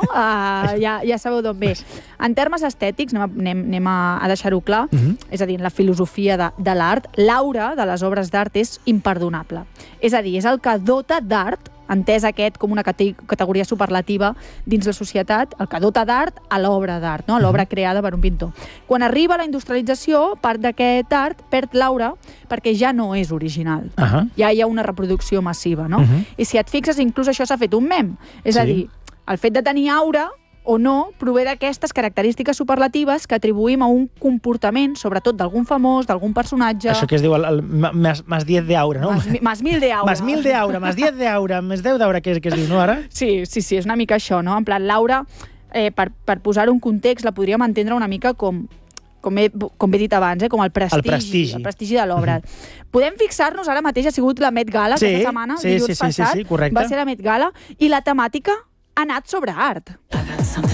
Ja sabeu d'on ve. En termes estètics, anem a deixar-ho clar, és a dir, en la filosofia de l'art, l'aura de les obres d'art és imperdonable. És a dir, és el que dota d'art, entès aquest com una categoria superlativa dins la societat, el que dota d'art a l'obra d'art, no? A l'obra creada per un pintor. Quan arriba la industrialització, part d'aquest art perd l'aura perquè ja no és original. Ja hi ha una reproducció massiva, no? I si et fixes, inclús això s'ha fet un mem. És a dir, el fet de tenir aura o no, prové d'aquestes característiques superlatives que atribuïm a un comportament, sobretot d'algun famós, d'algun personatge... Això que es diu el más 10 de aura, no? Más 1000 de aura. Más 1000 de aura, más 10 de aura, més 10 d'aura, que es diu, no, ara? Sí, és una mica això, no? En plan, l'aura, per posar-ho en context, la podríem entendre una mica com he dit abans, com el prestigi de l'obra. Podem fixar-nos, ara mateix ha sigut la Met Gala aquesta setmana, dilluns passat, va ser la Met Gala, i la temàtica ha anat sobre art.